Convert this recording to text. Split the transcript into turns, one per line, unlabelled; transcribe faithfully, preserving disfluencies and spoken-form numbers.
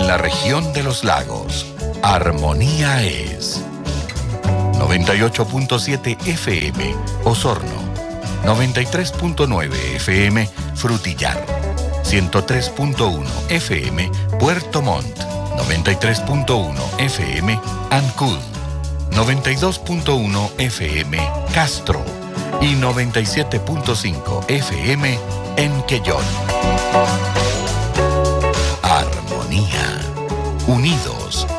la región de los lagos, Armonía es noventa y ocho punto siete F M, Osorno, noventa y tres punto nueve F M, Frutillar, ciento tres punto uno F M, Puerto Montt, noventa y tres punto uno F M, Ancud, noventa y dos punto uno F M, Castro y noventa y siete punto cinco F M en Quellón. Armonía. Unidos